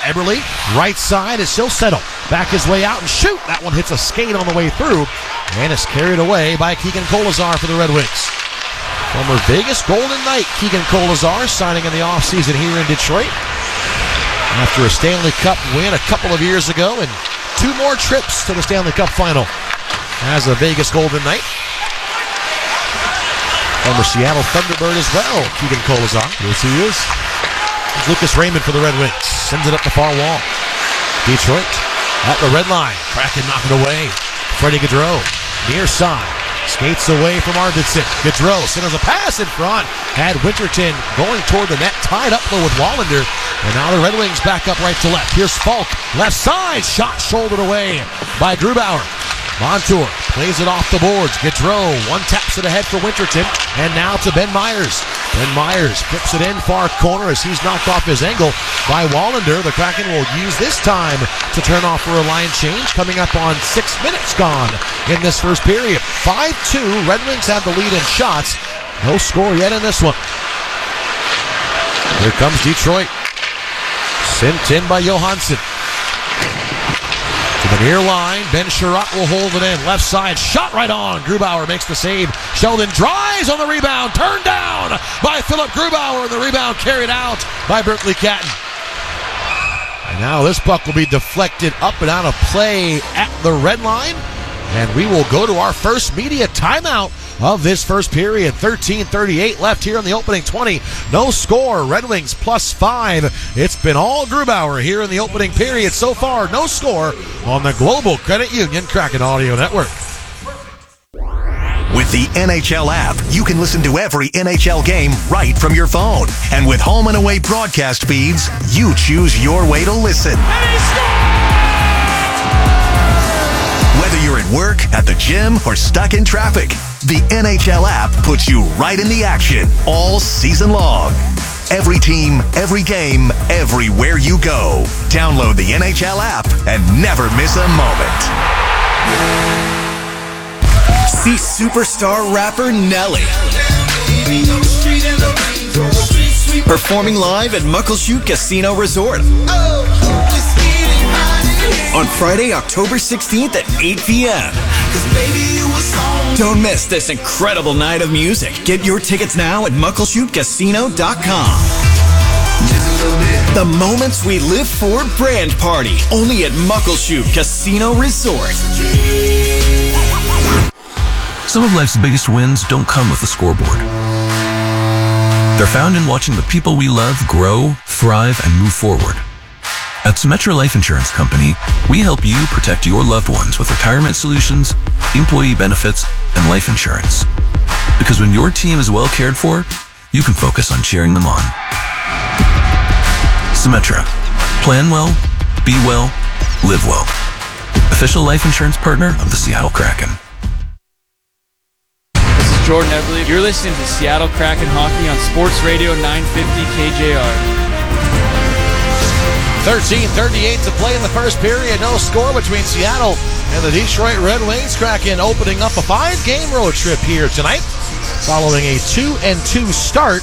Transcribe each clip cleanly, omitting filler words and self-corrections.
Eberle, right side, is still settled. Back his way out and shoot. That one hits a skate on the way through and is carried away by Keegan Kolazar for the Red Wings. Former Vegas Golden Knight Keegan Kolazar signing in the offseason here in Detroit after a Stanley Cup win a couple of years ago and 2 more trips to the Stanley Cup final as a Vegas Golden Knight. Former Seattle Thunderbird as well, Keegan Kolazar. Yes, he is. Lucas Raymond for the Red Wings. Sends it up the far wall. Detroit at the red line. Kraken knock it away. Freddie Gaudreau, near side. Skates away from Arvidsson. Gaudreau sends a pass in front. Had Winterton going toward the net. Tied up though with Wallander. And now the Red Wings back up right to left. Here's Falk. Left side. Shot shouldered away by Grubauer. Montour plays it off the boards. Gaudreau, one taps it ahead for Winterton. And now to Ben Myers. Ben Myers flips it in far corner as he's knocked off his angle by Wallander. The Kraken will use this time to turn off for a line change. Coming up on 6 minutes gone in this first period. 5-2. Red Wings have the lead in shots. No score yet in this one. Here comes Detroit. Sent in by Johansson. To the near line, Ben Sherratt will hold it in. Left side, shot right on. Grubauer makes the save. Sheldon drives on the rebound. Turned down by Philip Grubauer. And the rebound carried out by Berkeley Catton. And now this puck will be deflected up and out of play at the red line. And we will go to our first media timeout of this first period. 13:38 left here in the opening 20. No score. Red Wings +5. It's been all Grubauer here in the opening period so far. No score on the Global Credit Union Kraken Audio Network. With the NHL app, you can listen to every NHL game right from your phone. And with home and away broadcast feeds, you choose your way to listen. Whether you're at work, at the gym, or stuck in traffic, the NHL app puts you right in the action all season long. Every team, every game, everywhere you go. Download the NHL app and never miss a moment. See superstar rapper Nelly performing live at Muckleshoot Casino Resort on Friday, October 16th at 8 p.m. Don't miss this incredible night of music. Get your tickets now at muckleshootcasino.com. The moments we live for brand party, only at Muckleshoot Casino Resort. Some of life's biggest wins don't come with a scoreboard. They're found in watching the people we love grow, thrive, and move forward. At Symetra Life Insurance Company, we help you protect your loved ones with retirement solutions, employee benefits, and life insurance. Because when your team is well cared for, you can focus on cheering them on. Symetra. Plan well, be well, live well. Official life insurance partner of the Seattle Kraken. This is Jordan Eberle. You're listening to Seattle Kraken Hockey on Sports Radio 950 KJR. 13:38 to play in the first period. No score between Seattle and the Detroit Red Wings. Kraken opening up a 5-game road trip here tonight following a 2-2 start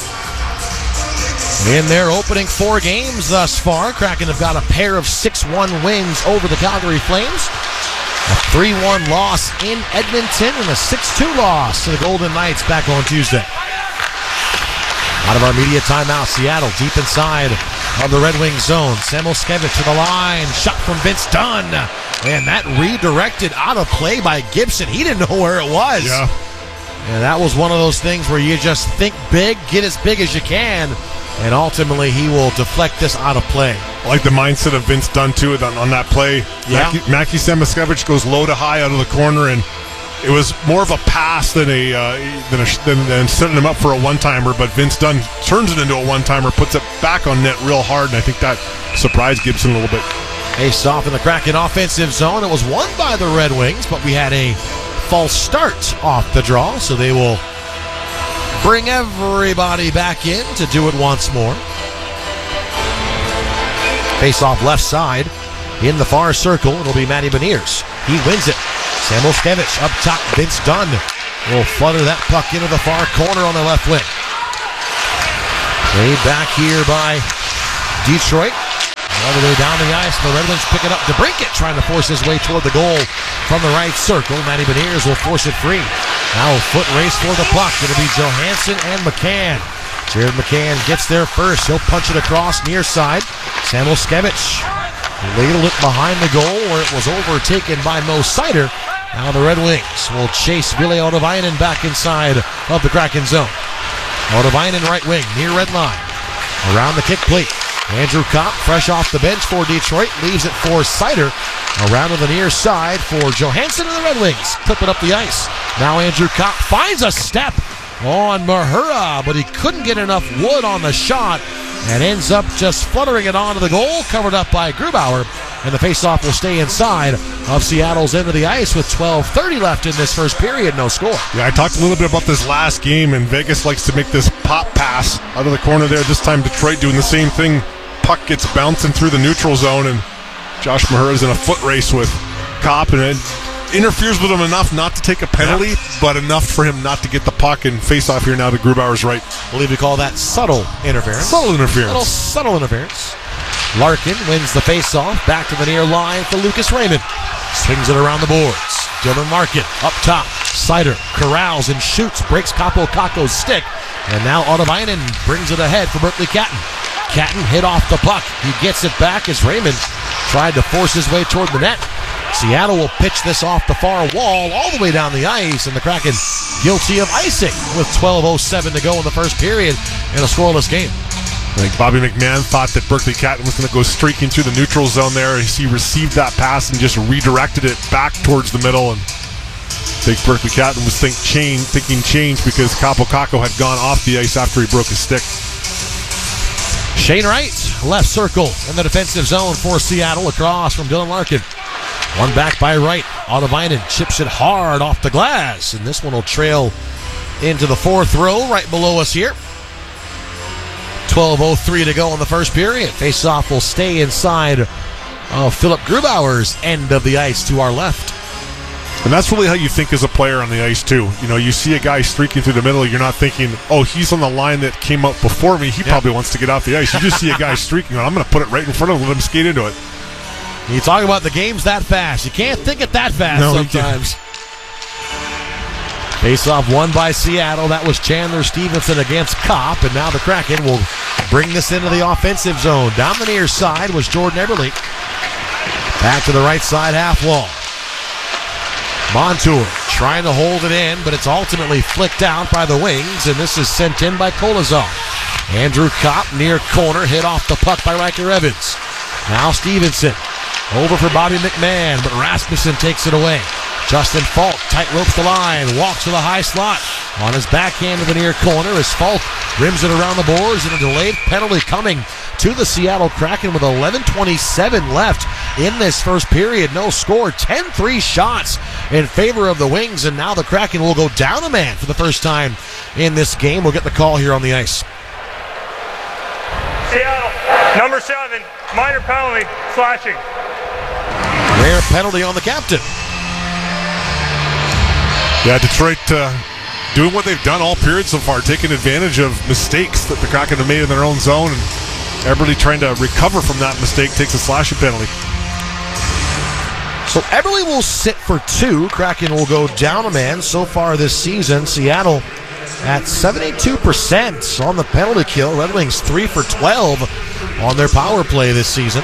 in their opening 4 games thus far. Kraken have got a pair of 6-1 wins over the Calgary Flames, a 3-1 loss in Edmonton, and a 6-2 loss to the Golden Knights back on Tuesday. Out of our media timeout, Seattle deep inside of the Red Wings zone. Samoskevich to the line. Shot from Vince Dunn. And that redirected out of play by Gibson. He didn't know where it was. Yeah. And that was one of those things where you just think big, get as big as you can, and ultimately he will deflect this out of play. I like the mindset of Vince Dunn, too, on that play. Yeah. Mackie Samoskevich goes low to high out of the corner, and it was more of a pass than setting him up for a one-timer, but Vince Dunn turns it into a one-timer, puts it back on net real hard, and I think that surprised Gibson a little bit. Face off in the Kraken offensive zone. It was won by the Red Wings, but we had a false start off the draw, so they will bring everybody back in to do it once more. Face off left side in the far circle. It'll be Matty Beniers. He wins it. Samoskevich up top. Vince Dunn will flutter that puck into the far corner on the left wing. Played back here by Detroit. all the way down the ice. The Red Wings pick it up. DeBrincat trying to force his way toward the goal from the right circle. Matty Beniers will force it free. Now a foot race for the puck. It'll be Johansson and McCann. Jared McCann gets there first. He'll punch it across near side. Samuel Skevich ladled it behind the goal where it was overtaken by Mo Seider. Now the Red Wings will chase Ville Odovainen back inside of the Kraken zone. Odovainen right wing, near red line. Around the kick plate. Andrew Kopp, fresh off the bench for Detroit, leaves it for Seider. Around to the near side for Johansson and the Red Wings. Clip it up the ice. Now Andrew Kopp finds a step on Mahura, but he couldn't get enough wood on the shot and ends up just fluttering it onto the goal, covered up by Grubauer. And the faceoff will stay inside of Seattle's end of the ice with 12:30 left in this first period. No score. Yeah, I talked a little bit about this last game, and Vegas likes to make this pop pass out of the corner there. This time Detroit doing the same thing. Puck gets bouncing through the neutral zone, and Josh Mahura's in a foot race with Kopp, and it interferes with him enough not to take a penalty, but enough for him not to get the puck. And face off here now to Grubauer's right. I believe we call that subtle interference. Subtle interference. Little subtle interference. Larkin wins the faceoff. Back to the near line for Lucas Raymond. Swings it around the boards. Dylan Larkin up top. Seider corrals and shoots. Breaks Kaapo Kakko's stick. And now Odovainen brings it ahead for Berkeley Catton. Catton hit off the puck. He gets it back as Raymond tried to force his way toward the net. Seattle will pitch this off the far wall all the way down the ice, and the Kraken guilty of icing with 12:07 to go in the first period in a scoreless game. I think Bobby McMahon thought that Berkeley Catton was going to go streaking through the neutral zone there. He received that pass and just redirected it back towards the middle. And I think Berkeley Catton was thinking change because Kaapo Kakko had gone off the ice after he broke his stick. Shane Wright, left circle in the defensive zone for Seattle, across from Dylan Larkin. One back by Wright. Odovainen chips it hard off the glass, and this one will trail into the fourth row right below us here. 12:03 to go in the first period. Faceoff will stay inside of Philip Grubauer's end of the ice to our left. And that's really how you think as a player on the ice, too. You know, you see a guy streaking through the middle, you're not thinking, oh, he's on the line that came up before me. He probably wants to get off the ice. You just see a guy streaking, I'm going to put it right in front of him and let him skate into it. You talk about the game's that fast. You can't think it that fast sometimes. Face-off won by Seattle. That was Chandler Stevenson against Kopp, and now the Kraken will bring this into the offensive zone. Down the near side was Jordan Eberle. Back to the right side half wall. Montour trying to hold it in, but it's ultimately flicked out by the wings, and this is sent in by Kolazov. Andrew Kopp near corner, hit off the puck by Riker Evans. Now Stevenson over for Bobby McMahon, but Rasmussen takes it away. Justin Falk tight ropes the line, walks to the high slot. On his backhand to the near corner as Falk rims it around the boards, and a delayed penalty coming to the Seattle Kraken with 11:27 left in this first period. No score, 10-3 shots in favor of the Wings, and now the Kraken will go down a man for the first time in this game. We'll get the call here on the ice. Seattle, number 7, minor penalty, slashing. Rare penalty on the captain. Yeah, Detroit doing what they've done all periods so far, taking advantage of mistakes that the Kraken have made in their own zone, and Eberle trying to recover from that mistake, takes a slashing penalty. So Eberle will sit for 2. Kraken will go down a man so far this season. Seattle at 72% on the penalty kill. Red Wings 3 for 12 on their power play this season.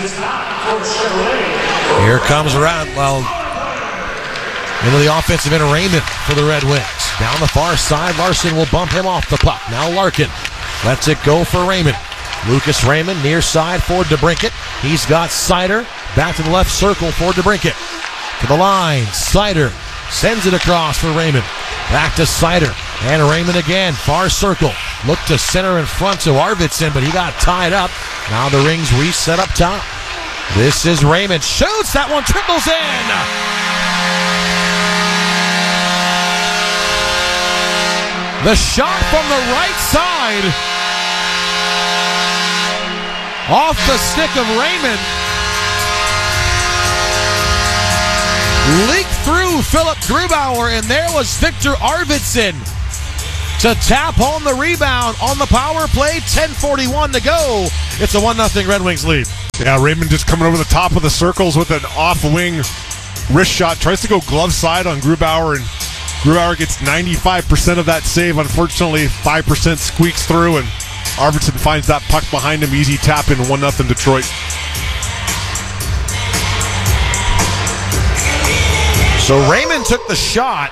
Here comes around, into the offensive end, Raymond for the Red Wings. Down the far side, Larson will bump him off the puck. Now Larkin lets it go for Raymond. Lucas Raymond near side for DeBrincat. He's got Seider back to the left circle for DeBrincat. To the line, Seider sends it across for Raymond. Back to Seider and Raymond again, far circle. Look to center in front to Arvidsson, but he got tied up. Now the Rings reset up top. This is Raymond, shoots, that one triples in. The shot from the right side, off the stick of Raymond, leaked through Philip Grubauer, and there was Victor Arvidsson to tap home the rebound on the power play. 10:41 to go. It's a 1-0 Red Wings lead. Yeah, Raymond just coming over the top of the circles with an off-wing wrist shot. Tries to go glove side on Grubauer, and Grubauer gets 95% of that save. Unfortunately, 5% squeaks through, and Arvidsson finds that puck behind him. Easy tap in, 1-0 Detroit. So Raymond took the shot,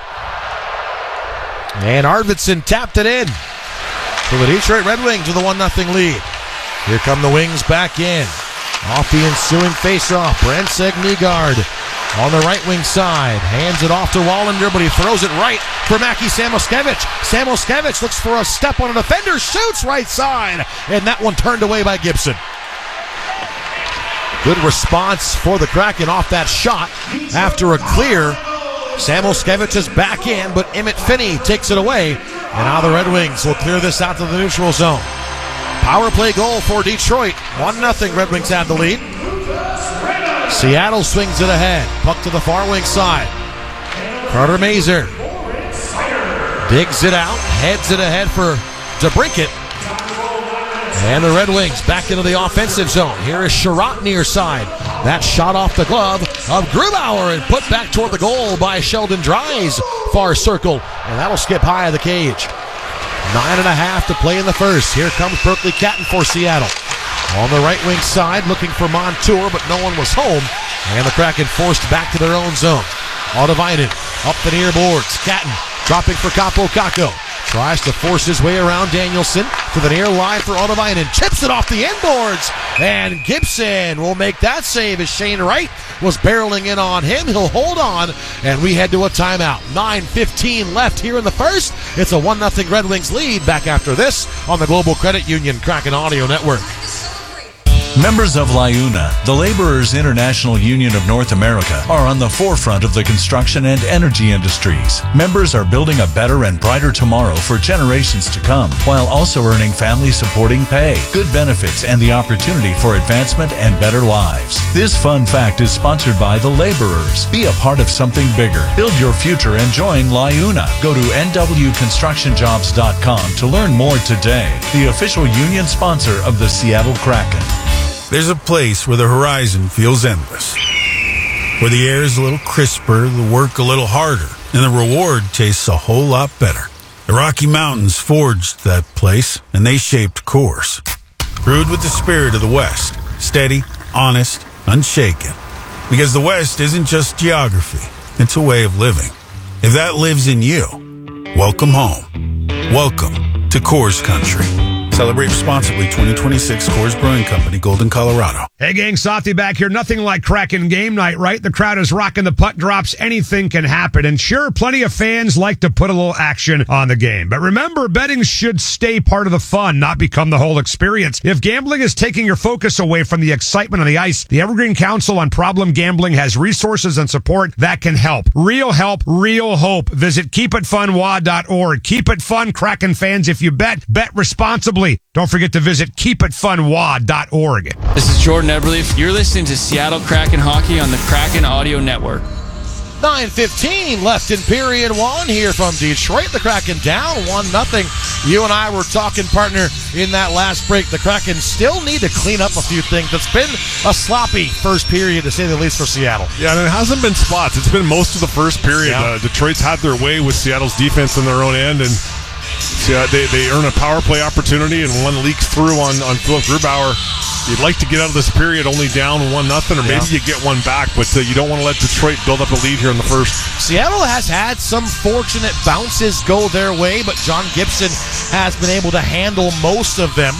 and Arvidsson tapped it in for the Detroit Red Wings with a 1-0 lead. Here come the Wings back in. Off the ensuing faceoff, Brent Nygaard on the right wing side. Hands it off to Wallinder, but he throws it right for Mackie Samoskevich. Samoskevich looks for a step on a defender, shoots right side, and that one turned away by Gibson. Good response for the Kraken off that shot. After a clear, Samoskevich is back in, but Emmett Finney takes it away, and now the Red Wings will clear this out to the neutral zone. Power play goal for Detroit. 1-0 Red Wings have the lead. Seattle swings it ahead. Puck to the far wing side. Carter Mazur digs it out, heads it ahead for DeBrincat. And the Red Wings back into the offensive zone. Here is Sherratt near side. That shot off the glove of Grubauer and put back toward the goal by Sheldon Dries. Far circle, and that'll skip high of the cage. 9.5 to play in the first. Here comes Berkely Catton for Seattle. On the right wing side, looking for Montour, but no one was home. And the Kraken forced back to their own zone. Autovainen up the near boards. Catton dropping for Capo Kakko. Tries to force his way around Danielson to the near line for Autovainen. Chips it off the inboards. And Gibson will make that save as Shane Wright was barreling in on him. He'll hold on, and we head to a timeout. 9:15 left here in the first. It's a 1-0 Red Wings lead. Back after this on the Global Credit Union Kraken Audio Network. Members of LIUNA, the Laborers International Union of North America, are on the forefront of the construction and energy industries. Members are building a better and brighter tomorrow for generations to come, while also earning family-supporting pay, good benefits, and the opportunity for advancement and better lives. This fun fact is sponsored by the Laborers. Be a part of something bigger. Build your future and join LIUNA. Go to nwconstructionjobs.com to learn more today. The official union sponsor of the Seattle Kraken. There's a place where the horizon feels endless, where the air is a little crisper, the work a little harder, and the reward tastes a whole lot better. The Rocky Mountains forged that place, and they shaped Coors. Brewed with the spirit of the West, steady, honest, unshaken. Because the West isn't just geography, it's a way of living. If that lives in you, welcome home. Welcome to Coors Country. Celebrate responsibly. 2026 Coors Brewing Company, Golden, Colorado. Hey, gang, Softy back here. Nothing like Kraken game night, right? The crowd is rocking, the puck drops. Anything can happen. And sure, plenty of fans like to put a little action on the game. But remember, betting should stay part of the fun, not become the whole experience. If gambling is taking your focus away from the excitement on the ice, the Evergreen Council on Problem Gambling has resources and support that can help. Real help, real hope. Visit keepitfunwa.org. Keep it fun, Kraken fans. If you bet responsibly. Don't forget to visit keepitfunwa.org. This is Jordan Eberle. You're listening to Seattle Kraken Hockey on the Kraken Audio Network. 9:15 left in period one here from Detroit. The Kraken down 1-0. You and I were talking, partner, in that last break. The Kraken still need to clean up a few things. It's been a sloppy first period, to say the least, for Seattle. Yeah, and it hasn't been spots. It's been most of the first period. Yeah. Detroit's had their way with Seattle's defense on their own end, and they earn a power play opportunity, and one leaks through on Philip Grubauer. You'd like to get out of this period only down 1-0, or maybe you get one back, but you don't want to let Detroit build up a lead here in the first. Seattle has had some fortunate bounces go their way, but John Gibson has been able to handle most of them.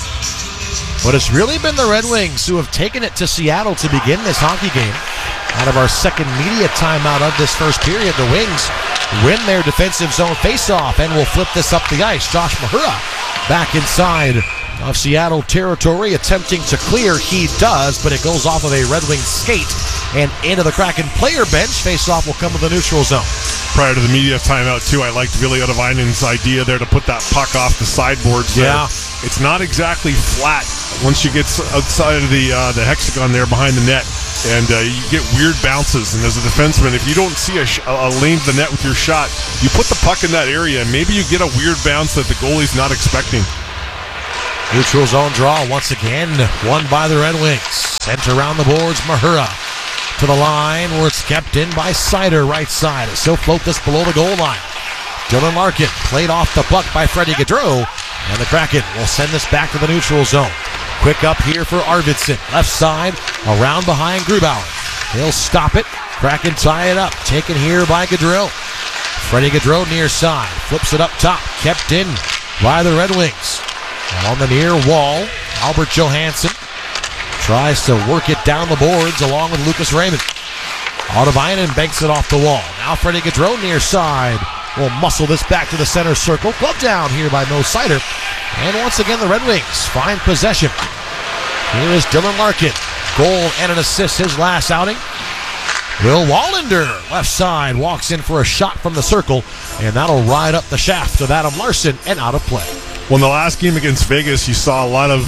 But it's really been the Red Wings who have taken it to Seattle to begin this hockey game. Out of our second media timeout of this first period, the Wings win their defensive zone faceoff and will flip this up the ice. Josh Mahura back inside of Seattle territory, attempting to clear. He does, but it goes off of a Red Wings skate and into the Kraken player bench. Faceoff will come to the neutral zone. Prior to the media timeout, too, I liked Ville Otovainen's idea there to put that puck off the sideboards. Yeah. It's not exactly flat once you get outside of the hexagon there behind the net. And you get weird bounces. And as a defenseman, if you don't see a lane to the net with your shot, you put the puck in that area, and maybe you get a weird bounce that the goalie's not expecting. Neutral zone draw once again, won by the Red Wings. Sent around the boards, Mahura to the line where it's kept in by Sider, right side. It still float this below the goal line. Dylan Larkin played off the puck by Freddie Gaudreau, and the Kraken will send this back to the neutral zone. Quick up here for Arvidsson, left side, around behind Grubauer. He'll stop it. Kraken tie it up, taken here by Gaudreau. Freddie Gaudreau near side, flips it up top, kept in by the Red Wings. On the near wall, Albert Johansson tries to work it down the boards along with Lucas Raymond. Ottavainen banks it off the wall. Now Freddie Gaudreau near side will muscle this back to the center circle. Glove down here by Mo Sider. And once again, the Red Wings find possession. Here is Dylan Larkin. Goal and an assist his last outing. Will Wallander, left side, walks in for a shot from the circle, and that'll ride up the shaft of Adam Larson and out of play. Well, in the last game against Vegas, you saw a lot of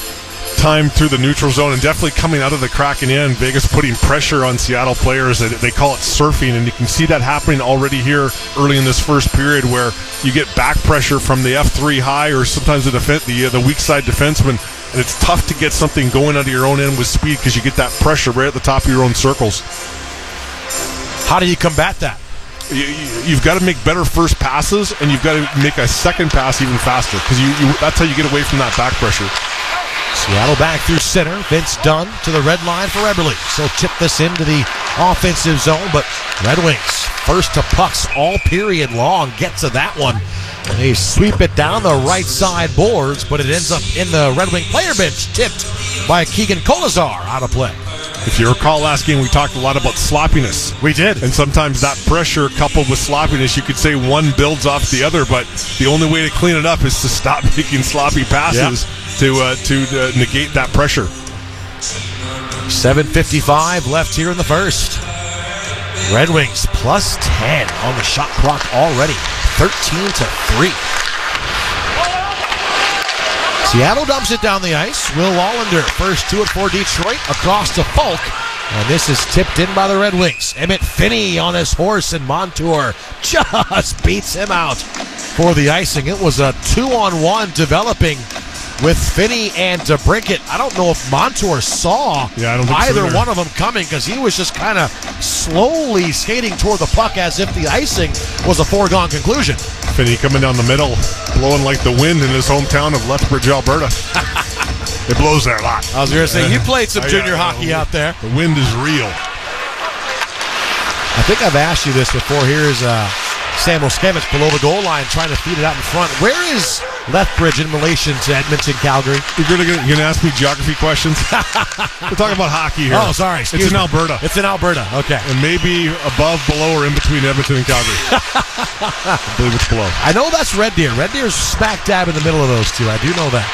time through the neutral zone, and definitely coming out of the Kraken end, Vegas putting pressure on Seattle players. They call it surfing, and you can see that happening already here early in this first period, where you get back pressure from the F3 high or sometimes the weak side defenseman, and it's tough to get something going out of your own end with speed because you get that pressure right at the top of your own circles. How do you combat that? You've got to make better first passes, and you've got to make a second pass even faster, because that's how you get away from that back pressure. Seattle back through center. Vince Dunn to the red line for Eberle. So tip this into the offensive zone, but Red Wings first to pucks all period long. Get to that one. And they sweep it down the right side boards, but it ends up in the Red Wing player bench, tipped by Keegan Kolazar, out of play. If you recall last game, we talked a lot about sloppiness. We did. And sometimes that pressure coupled with sloppiness, you could say one builds off the other, but the only way to clean it up is to stop making sloppy passes to negate that pressure. 7:55 left here in the first. Red Wings plus 10 on the shot clock already. 13-3. Seattle dumps it down the ice. Will Wallander, first to it for Detroit, across to Falk. And this is tipped in by the Red Wings. Emmett Finney on his horse, and Montour just beats him out for the icing. It was a 2-on-1 developing with Finney and DeBrincat. I don't know if Montour saw either one of them coming, because he was just kind of slowly skating toward the puck as if the icing was a foregone conclusion. Finney coming down the middle, blowing like the wind in his hometown of Lethbridge, Alberta. It blows there a lot. I was going to say, you played some junior hockey out there. The wind is real. I think I've asked you this before. Here's Samuel Skemich below the goal line trying to feed it out in front. Where is Lethbridge in relation to Edmonton, Calgary? You're going to ask me geography questions? We're talking about hockey here. Oh, sorry. It's in Alberta. It's in Alberta. Okay. And maybe above, below, or in between Edmonton and Calgary. I believe it's below. I know that's Red Deer. Red Deer's smack dab in the middle of those two. I do know that.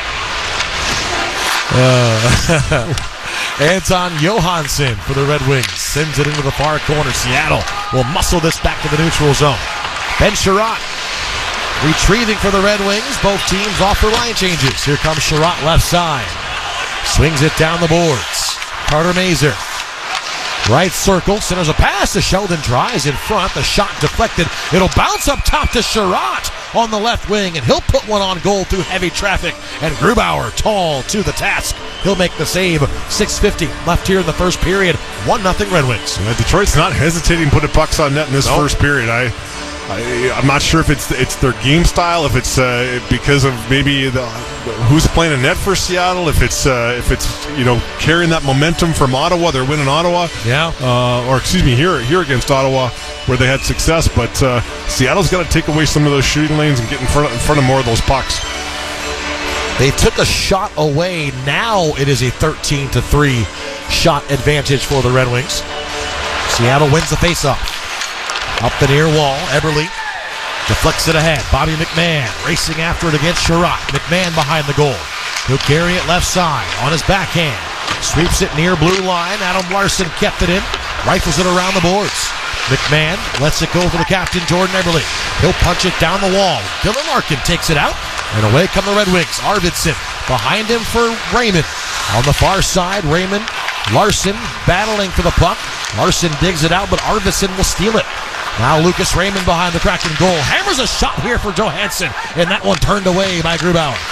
Anton Johansson for the Red Wings sends it into the far corner. Seattle will muscle this back to the neutral zone. Ben Sherratt retrieving for the Red Wings. Both teams off for line changes. Here comes Sherratt left side. Swings it down the boards. Carter Mazur. Right circle. Centers a pass to Sheldon Dries in front. The shot deflected. It'll bounce up top to Sherratt on the left wing, and he'll put one on goal through heavy traffic. And Grubauer, tall to the task. He'll make the save. 6:50 left here in the first period. 1-0 Red Wings. Yeah, Detroit's not hesitating putting pucks on net in this first period. I'm not sure if it's their game style, if it's because of maybe who's playing a net for Seattle, if it's carrying that momentum from Ottawa. They're winning Ottawa, here against Ottawa where they had success. But Seattle's got to take away some of those shooting lanes and get in front of more of those pucks. They took a shot away. Now it is a 13-3 shot advantage for the Red Wings. Seattle wins the faceoff. Up the near wall, Eberle deflects it ahead. Bobby McMahon racing after it against Sherratt. McMahon behind the goal. He'll carry it left side on his backhand. Sweeps it near blue line. Adam Larson kept it in. Rifles it around the boards. McMahon lets it go for the captain, Jordan Eberle. He'll punch it down the wall. Dylan Larkin takes it out. And away come the Red Wings. Arvidsson behind him for Raymond. On the far side, Raymond. Larson battling for the puck. Larson digs it out, but Arvidsson will steal it. Now Lucas Raymond behind the Kraken goal. Hammers a shot here for Johansson, and that one turned away by Grubauer.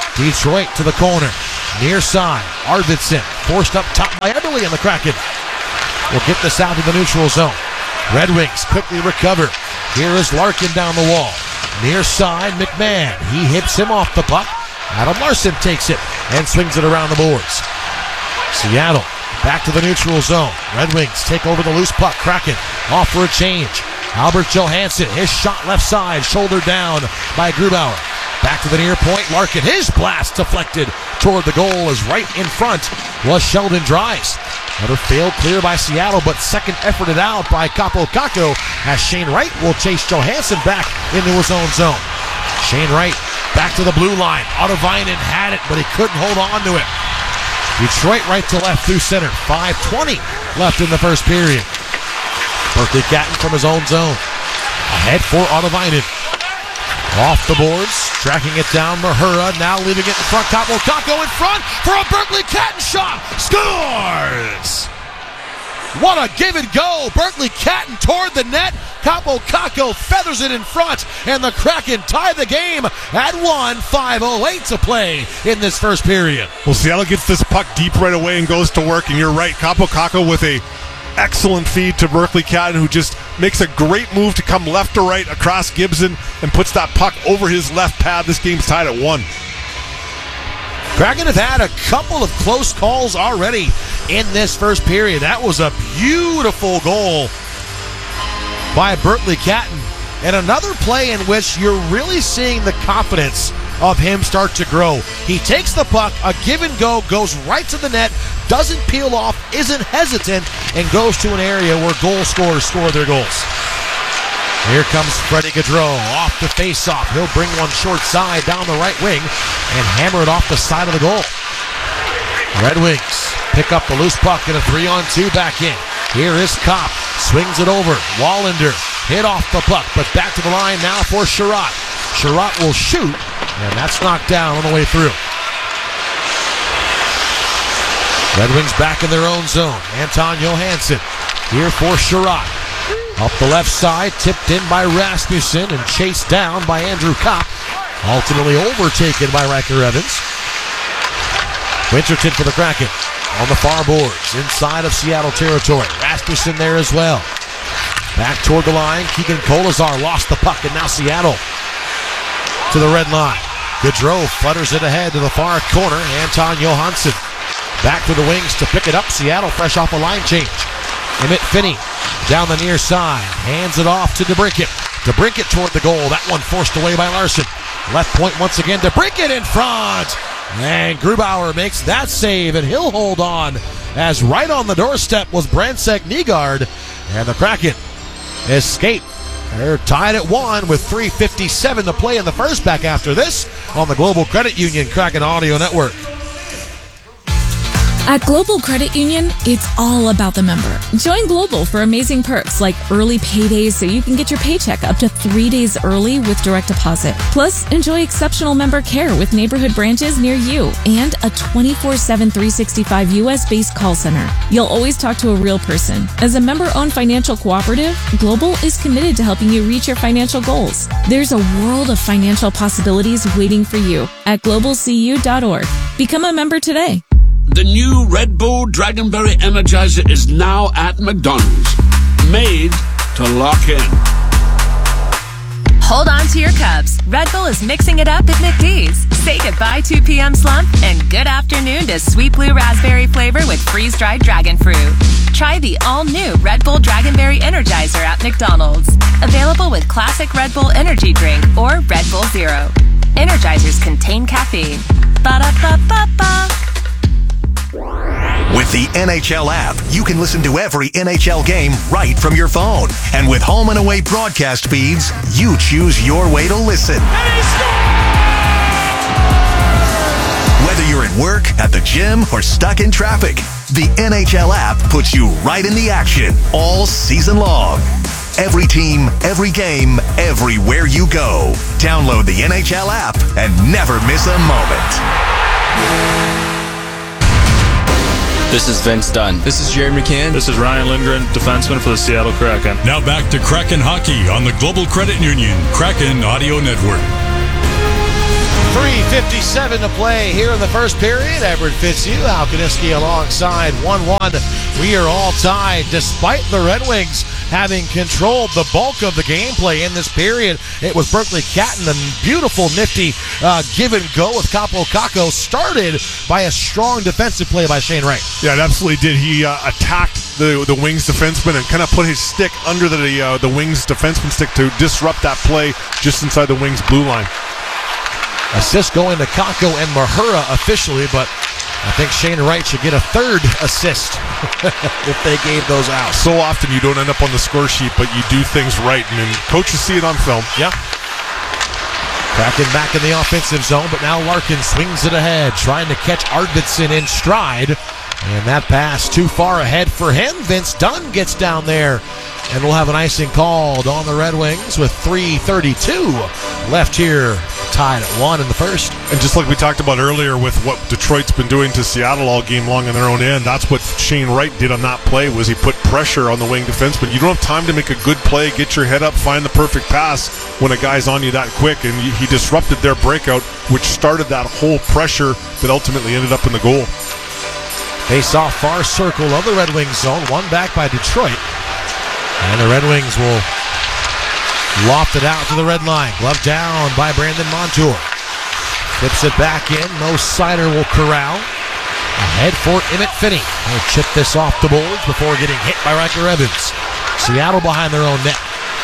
Detroit to the corner. Near side, Arvidsson forced up top by Eberle, and the Kraken will get this out to the neutral zone. Red Wings quickly recover. Here is Larkin down the wall. Near side, McMahon. He hips him off the puck. Adam Larsson takes it and swings it around the boards. Seattle back to the neutral zone. Red Wings take over the loose puck. Kraken off for a change. Albert Johansson, his shot left side, shouldered down by Grubauer. Back to the near point. Larkin, his blast deflected toward the goal as right in front was Sheldon Dries. Another failed clear by Seattle, but second efforted out by Kaapo Kakko as Shane Wright will chase Johansson back into his own zone. Shane Wright back to the blue line. Ottavainen had it, but he couldn't hold on to it. Detroit right to left through center. 5:20 left in the first period. Berkeley Catton from his own zone. Ahead for Ottavainen. Off the boards, tracking it down Mahura, now leaving it in front. Kaapo Kakko in front for a Berkeley Catton shot. Scores! What a give and go. Berkeley Catton toward the net. Kaapo Kakko feathers it in front, and the Kraken tie the game at 1. 5:08 to play in this first period. Well, Seattle gets this puck deep right away and goes to work, and you're right. Kaapo Kakko with a excellent feed to Berkeley Catton, who just makes a great move to come left to right across Gibson and puts that puck over his left pad. This game's tied at 1. Kraken have had a couple of close calls already in this first period. That was a beautiful goal by Berkeley Catton. And another play in which you're really seeing the confidence of him start to grow. He takes the puck, a give and go, goes right to the net, doesn't peel off, isn't hesitant, and goes to an area where goal scorers score their goals. Here comes Freddie Gaudreau off the face-off. He'll bring one short side down the right wing and hammer it off the side of the goal. Red Wings pick up the loose puck in a 3-on-2 back in. Here is Kopp, swings it over. Wallander hit off the puck, but back to the line now for Sherratt. Sherratt will shoot, and that's knocked down on the way through. Red Wings back in their own zone. Anton Johansson here for Sherratt. Up the left side, tipped in by Rasmussen and chased down by Andrew Kopp. Ultimately overtaken by Riker Evans. Winterton for the Kraken on the far boards, inside of Seattle territory. Rasmussen there as well. Back toward the line, Keegan Kolazar lost the puck, and now Seattle to the red line. Gaudreau flutters it ahead to the far corner. Anton Johansson back to the wings to pick it up. Seattle fresh off a line change. Emmett Finney down the near side, hands it off to DeBrincat. DeBrincat toward the goal. That one forced away by Larsson. Left point once again. DeBrincat in front. And Grubauer makes that save, and he'll hold on as right on the doorstep was Brandtsek Nygaard. And the Kraken escape. They're tied at 1 with 3:57 to play in the first, back after this on the Global Credit Union Kraken Audio Network. At Global Credit Union, it's all about the member. Join Global for amazing perks like early paydays so you can get your paycheck up to 3 days early with direct deposit. Plus, enjoy exceptional member care with neighborhood branches near you and a 24/7 365 US-based call center. You'll always talk to a real person. As a member-owned financial cooperative, Global is committed to helping you reach your financial goals. There's a world of financial possibilities waiting for you at globalcu.org. Become a member today. The new Red Bull Dragonberry Energizer is now at McDonald's. Made to lock in. Hold on to your cups. Red Bull is mixing it up at McD's. Say goodbye 2 p.m. slump and good afternoon to sweet blue raspberry flavor with freeze-dried dragon fruit. Try the all-new Red Bull Dragonberry Energizer at McDonald's. Available with classic Red Bull energy drink or Red Bull Zero. Energizers contain caffeine. Ba-da-ba-ba-ba. With the NHL app, you can listen to every NHL game right from your phone. And with home and away broadcast feeds, you choose your way to listen. Whether you're at work, at the gym, or stuck in traffic, the NHL app puts you right in the action all season long. Every team, every game, everywhere you go. Download the NHL app and never miss a moment. This is Vince Dunn. This is Jerry McCann. This is Ryan Lindgren, defenseman for the Seattle Kraken. Now back to Kraken hockey on the Global Credit Union Kraken Audio Network. 3:57 to play here in the first period. Everett Fitzhugh, Al Kaniski alongside 1-1. We are all tied despite the Red Wings having controlled the bulk of the gameplay in this period. It was Berkeley Catton, a beautiful, nifty give and go with Capo Caco, started by a strong defensive play by Shane Wright. Yeah, it absolutely did. He attacked the Wings defenseman and kind of put his stick under the Wings defenseman stick to disrupt that play just inside the Wings blue line. Assist going to Caco and Mahura officially, but I think Shane Wright should get a third assist if they gave those out. So often you don't end up on the score sheet, but you do things right, and coaches see it on film. Yeah. Kraken back in the offensive zone, but now Larkin swings it ahead, trying to catch Arvidsson in stride. And that pass too far ahead for him. Vince Dunn gets down there, and we'll have an icing called on the Red Wings with 3:32 left here, tied at 1 in the first. And just like we talked about earlier with what Detroit's been doing to Seattle all game long on their own end, that's what Shane Wright did on that play, was he put pressure on the wing defenseman. You don't have time to make a good play, get your head up, find the perfect pass when a guy's on you that quick, and he disrupted their breakout, which started that whole pressure that ultimately ended up in the goal. Face off far circle of the Red Wings zone, one back by Detroit. And the Red Wings will loft it out to the red line. Glove down by Brandon Montour. Flips it back in. Mo Seider will corral. Ahead for Emmett Finney. He'll chip this off the boards before getting hit by Riker Evans. Seattle behind their own net.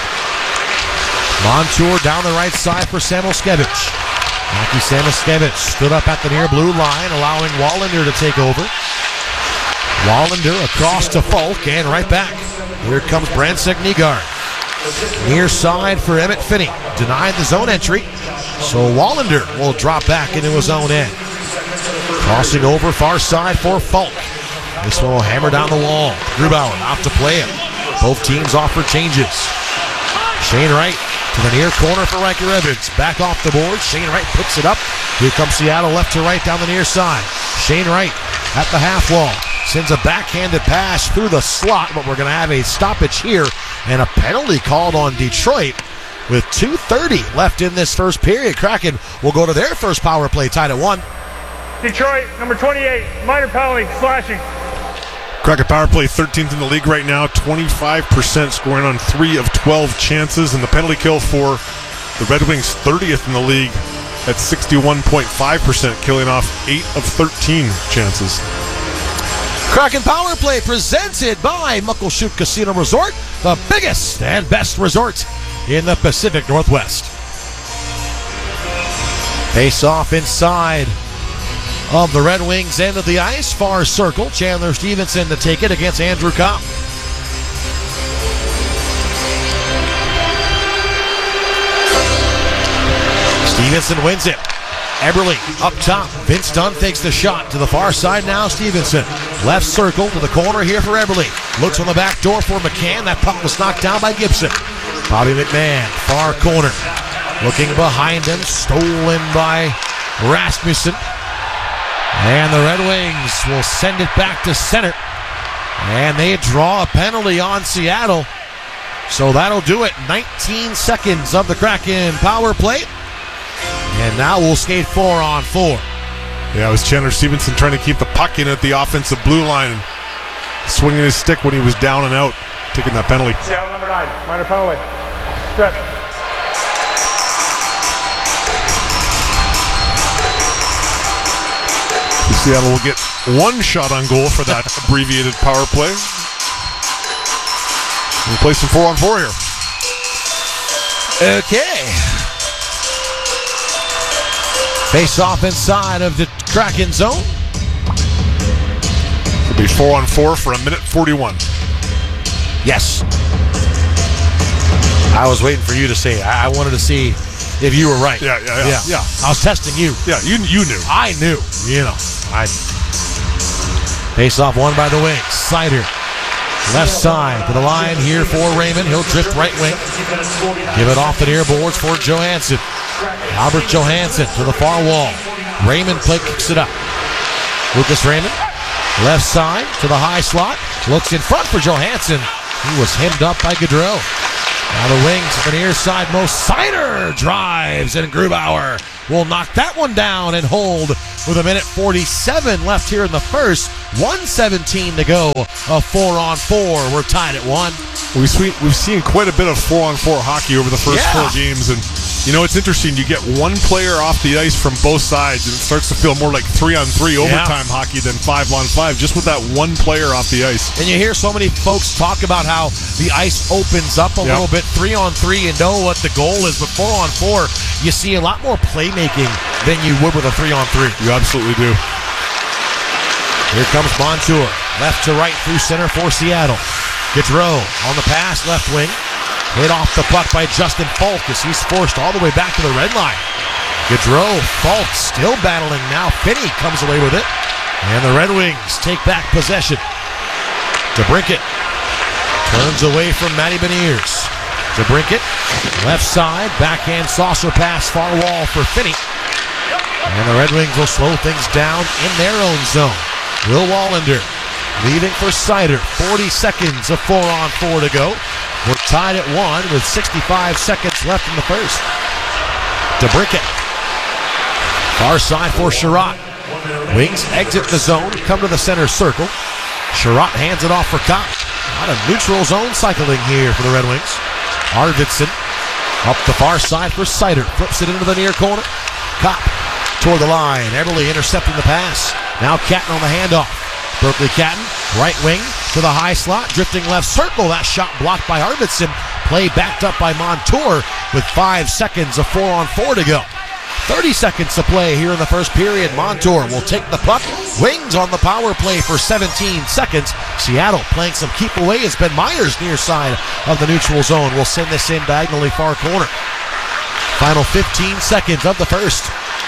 Montour down the right side for Samoskevich. Maki Samoskevich stood up at the near blue line, allowing Wallander to take over. Wallander across to Falk and right back. Here comes Brandsek Nygaard. Near side for Emmett Finney. Denied the zone entry, so Wallander will drop back into his own end. Crossing over far side for Falk. This one will hammer down the wall. Grubauer out to play it. Both teams offer changes. Shane Wright to the near corner for Riker Evans. Back off the board. Shane Wright puts it up. Here comes Seattle left to right down the near side. Shane Wright at the half wall. Sends a backhanded pass through the slot, but we're going to have a stoppage here and a penalty called on Detroit with 2:30 left in this first period. Kraken will go to their first power play, tied at 1. Detroit, number 28, minor penalty, slashing. Kraken power play 13th in the league right now, 25% scoring on 3 of 12 chances, and the penalty kill for the Red Wings 30th in the league at 61.5%, killing off 8 of 13 chances. Kraken Power Play presented by Muckleshoot Casino Resort, the biggest and best resort in the Pacific Northwest. Face off inside of the Red Wings end of the ice, far circle. Chandler Stevenson to take it against Andrew Kopp. Stevenson wins it. Eberle up top. Vince Dunn takes the shot to the far side now. Stevenson left circle to the corner here for Eberle. Looks on the back door for McCann. That puck was knocked down by Gibson. Bobby McMahon, far corner. Looking behind him. Stolen by Rasmussen. And the Red Wings will send it back to center. And they draw a penalty on Seattle. So that'll do it. 19 seconds of the Kraken power play. And now we'll skate 4-on-4. Yeah, it was Chandler Stevenson trying to keep the puck in at the offensive blue line and swinging his stick when he was down and out, taking that penalty. Seattle, number 9, minor penalty. Step. Seattle will get 1 shot on goal for that abbreviated power play. We'll play some 4-on-4 here. Okay. Face off inside of the Kraken zone. It'll be 4-on-4 for 1:41. Yes. I was waiting for you to say it. I wanted to see if you were right. Yeah. I was testing you. Yeah, you knew. I knew. Face off won by the wing. Seider. Left side to the line here for Raymond. He'll drift right wing. Give it off the near boards for Johansson. Albert Johansson to the far wall. Raymond kicks it up. Lucas Raymond. Left side to the high slot. Looks in front for Johansson. He was hemmed up by Gaudreau. Now the wings to the near side. Mo Seider drives, and Grubauer will knock that one down and hold with 1:47 left here in the first. 1:17 to go. A 4-on-4. We're tied at 1. We've seen quite a bit of 4-on-4 hockey over the first 4 games, and it's interesting. You get one player off the ice from both sides, and it starts to feel more like 3-on-3 overtime hockey than 5-on-5, just with that one player off the ice. And you hear so many folks talk about how the ice opens up a little bit, 3-on-3, and know what the goal is, but 4-on-4, you see a lot more playmaking than you would with a 3-on-3. You absolutely do. Here comes Montour, left to right through center for Seattle. Gaudreau on the pass, left wing. Hit off the puck by Justin Falk as he's forced all the way back to the red line. Gaudreau, Falk still battling now. Finney comes away with it. And the Red Wings take back possession. DeBrincat turns away from Matty Beniers. DeBrincat, left side, backhand saucer pass, far wall for Finney. And the Red Wings will slow things down in their own zone. Will Wallander leaving for Seider. 40 seconds of 4-on-4 to go. We're tied at 1 with 65 seconds left in the first. DeBrincat. Far side for Sherratt. Wings exit the zone, come to the center circle. Sherratt hands it off for Kopp. A lot of neutral zone cycling here for the Red Wings. Arvidsson up the far side for Seider. Flips it into the near corner. Kopp toward the line. Eberle intercepting the pass. Now Catton on the handoff. Berkeley Catton, right wing to the high slot, drifting left circle. That shot blocked by Arvidsson. Play backed up by Montour with 5 seconds of 4-on-4 to go. 30 seconds to play here in the first period. Montour will take the puck. Wings on the power play for 17 seconds. Seattle playing some keep away as Ben Myers near side of the neutral zone will send this in diagonally far corner. Final 15 seconds of the first.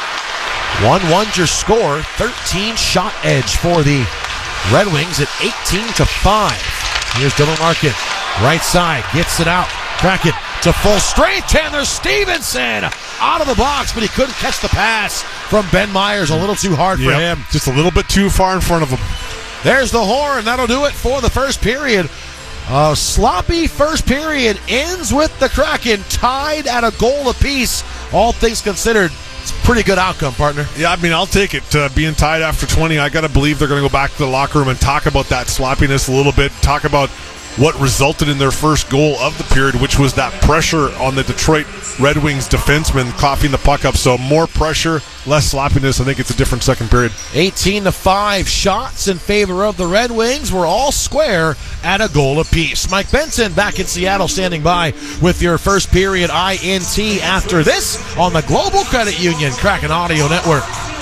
1-1 your score. 13 shot edge for the Red Wings at 18-5. Here's Dylan Larkin. Right side. Gets it out. Kraken to full strength. Chandler Stevenson out of the box, but he couldn't catch the pass from Ben Myers. A little too hard for him. Just a little bit too far in front of him. There's the horn. That'll do it for the first period. A sloppy first period ends with the Kraken tied at a goal apiece. All things considered, it's a pretty good outcome, partner. Yeah, I mean, I'll take it. Being tied after 20, I got to believe they're going to go back to the locker room and talk about that sloppiness a little bit, talk about what resulted in their first goal of the period, which was that pressure on the Detroit Red Wings defenseman coughing the puck up. So more pressure, less sloppiness. I think it's a different second period. 18-5 shots in favor of the Red Wings. We're all square at a goal apiece. Mike Benson back in Seattle standing by with your first period INT after this on the Global Credit Union Kraken Audio Network.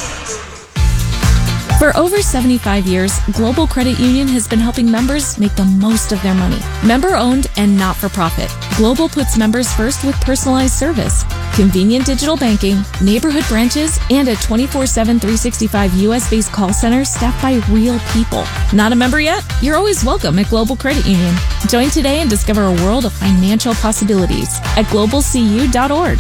For over 75 years, Global Credit Union has been helping members make the most of their money. Member-owned and not-for-profit, Global puts members first with personalized service, convenient digital banking, neighborhood branches, and a 24/7, 365 U.S.-based call center staffed by real people. Not a member yet? You're always welcome at Global Credit Union. Join today and discover a world of financial possibilities at globalcu.org.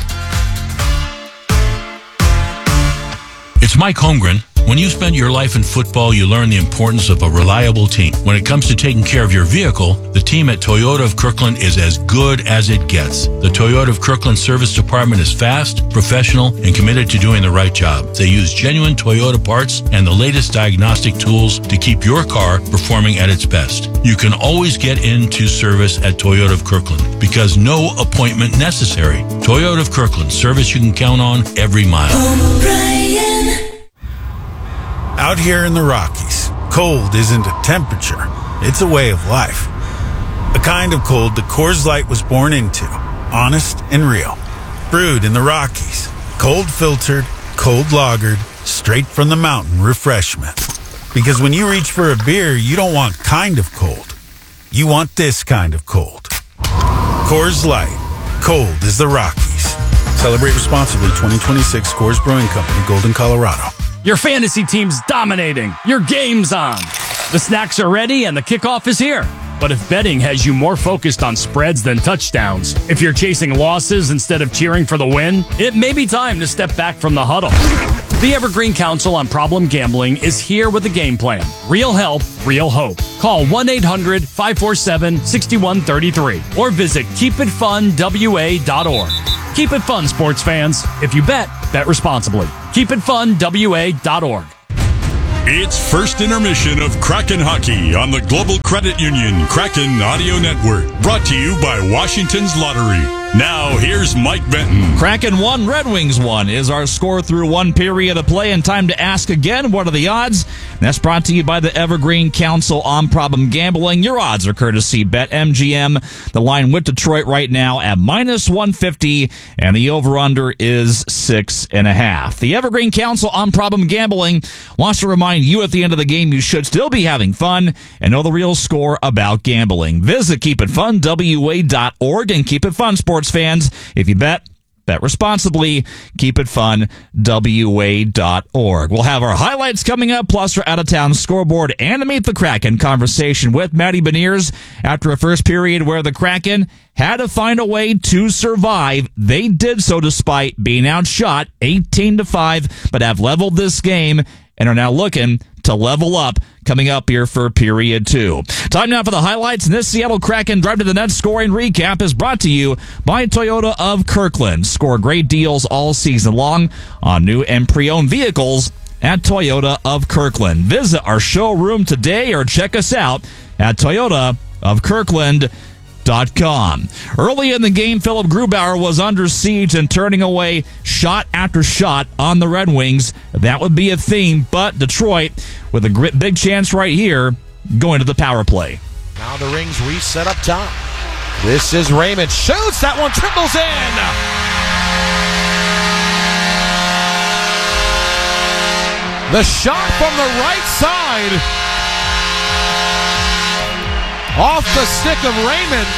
It's Mike Holmgren. When you spend your life in football, you learn the importance of a reliable team. When it comes to taking care of your vehicle, the team at Toyota of Kirkland is as good as it gets. The Toyota of Kirkland service department is fast, professional, and committed to doing the right job. They use genuine Toyota parts and the latest diagnostic tools to keep your car performing at its best. You can always get into service at Toyota of Kirkland because no appointment necessary. Toyota of Kirkland, service you can count on every mile. Out here in the Rockies, cold isn't a temperature, it's a way of life. A kind of cold that Coors Light was born into, honest and real. Brewed in the Rockies, cold filtered, cold lagered, straight from the mountain refreshment. Because when you reach for a beer, you don't want kind of cold. You want this kind of cold. Coors Light, cold as the Rockies. Celebrate responsibly. 2026 Coors Brewing Company, Golden, Colorado. Your fantasy team's dominating. Your game's on. The snacks are ready and the kickoff is here. But if betting has you more focused on spreads than touchdowns, if you're chasing losses instead of cheering for the win, it may be time to step back from the huddle. The Evergreen Council on Problem Gambling is here with a game plan. Real help, real hope. Call 1-800-547-6133 or visit keepitfunwa.org. Keep it fun, sports fans. If you bet Bet responsibly. KeepItFunWA.org. It's first intermission of Kraken Hockey on the Global Credit Union Kraken Audio Network. Brought to you by Washington's Lottery. Now, here's Mike Benton. Kraken 1, Red Wings 1 is our score through one period of play, and time to ask again, what are the odds? That's brought to you by the Evergreen Council on Problem Gambling. Your odds are courtesy BetMGM. The line with Detroit right now at -150, and the over-under is 6.5. The Evergreen Council on Problem Gambling wants to remind you at the end of the game you should still be having fun and know the real score about gambling. Visit KeepItFunWA.org and Keep It Fun, sports fans. If you bet responsibly. KeepItFunWA.org. We'll have our highlights coming up, plus our out-of-town scoreboard and a Meet the Kraken conversation with Matty Beniers after a first period where the Kraken had to find a way to survive. They did so despite being outshot 18-5, but have leveled this game and are now looking to level up coming up here for period 2. Time now for the highlights, and this Seattle Kraken Drive to the Net scoring recap is brought to you by Toyota of Kirkland. Score great deals all season long on new and pre-owned vehicles at Toyota of Kirkland. Visit our showroom today or check us out at toyotaofkirkland.com. Early in the game, Philip Grubauer was under siege and turning away shot after shot on the Red Wings. That would be a theme, but Detroit with a big chance right here going to the power play. Now the Rings reset up top. This is Raymond. Shoots. That one triples in. The shot from the right side. Off the stick of Raymond.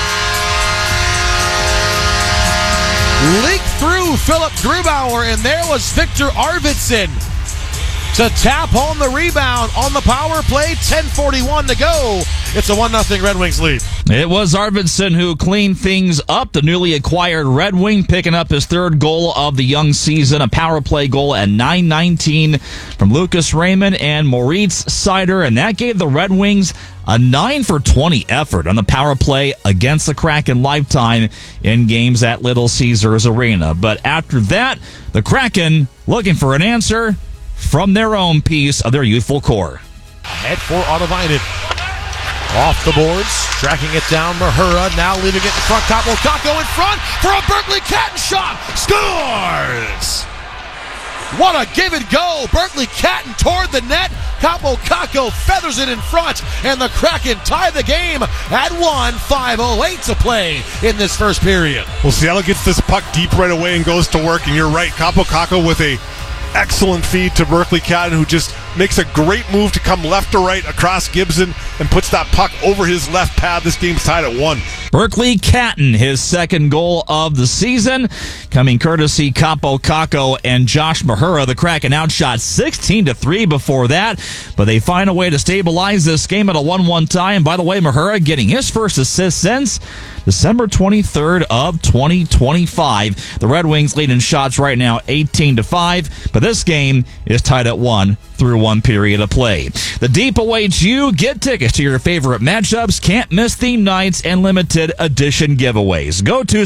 Leaked through Philip Grubauer, and there was Victor Arvidsson to tap home the rebound on the power play. 10:41 to go. It's a 1-0 Red Wings lead. It was Arvidsson who cleaned things up. The newly acquired Red Wing picking up his third goal of the young season. A power play goal at 9:19 from Lucas Raymond and Moritz Seider, and that gave the Red Wings a 9-for-20 effort on the power play against the Kraken lifetime in games at Little Caesars Arena. But after that, the Kraken looking for an answer from their own piece of their youthful core. Ahead for Automated. Off the boards, tracking it down. Mahura now leaving it in front. Kakko in front for a Berkeley Catton shot. Scores! What a give and go. Berkeley Catton toward the net. Kakko feathers it in front, and the Kraken tie the game at 1. 5:08 to play in this first period. Well, Seattle gets this puck deep right away and goes to work, and you're right. Kakko with a excellent feed to Berkeley Catton, who just makes a great move to come left to right across Gibson and puts that puck over his left pad. This game's tied at 1. Berkeley Catton, his second goal of the season, coming courtesy Kaapo Kakko and Josh Mahura. The Kraken outshot 16-3 before that, but they find a way to stabilize this game at a 1-1 tie. And by the way, Mahura getting his first assist since December 23rd of 2025. The Red Wings lead in shots right now 18-5, but this game is tied at 1 through one period of play. The Deep awaits you. Get tickets to your favorite matchups, can't miss theme nights, and limited edition giveaways. Go to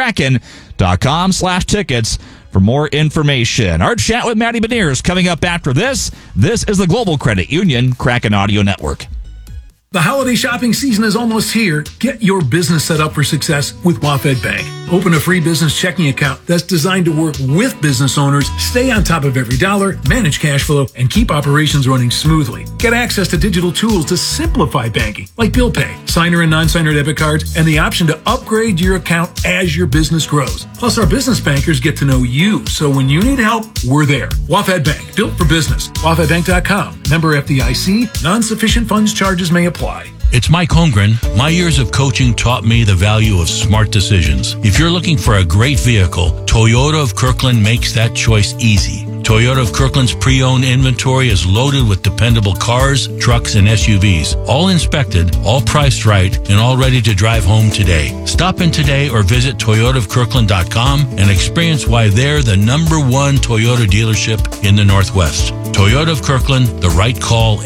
SeattleKraken.com/tickets for more information. Our chat with Matty Beniers coming up after this. This is the Global Credit Union Kraken Audio Network. The holiday shopping season is almost here. Get your business set up for success with WaFd Bank. Open a free business checking account that's designed to work with business owners, stay on top of every dollar, manage cash flow, and keep operations running smoothly. Get access to digital tools to simplify banking, like bill pay, signer and non-signer debit cards, and the option to upgrade your account as your business grows. Plus, our business bankers get to know you, so when you need help, we're there. WaFd Bank, built for business. WaFdBank.com. Member FDIC. Non-sufficient funds charges may apply. It's Mike Holmgren. My years of coaching taught me the value of smart decisions. If you're looking for a great vehicle, Toyota of Kirkland makes that choice easy. Toyota of Kirkland's pre-owned inventory is loaded with dependable cars, trucks, and SUVs. All inspected, all priced right, and all ready to drive home today. Stop in today or visit toyotaofkirkland.com and experience why they're the #1 Toyota dealership in the Northwest. Toyota of Kirkland, the right call